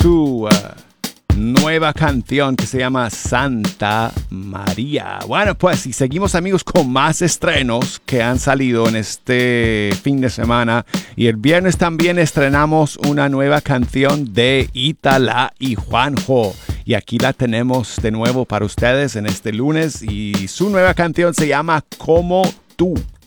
su nueva canción que se llama Santa María. Bueno, pues y seguimos, amigos, con más estrenos que han salido en este fin de semana. Y el viernes también estrenamos una nueva canción de Itala y Juanjo. Y aquí la tenemos de nuevo para ustedes en este lunes. Y su nueva canción se llama Como Tú.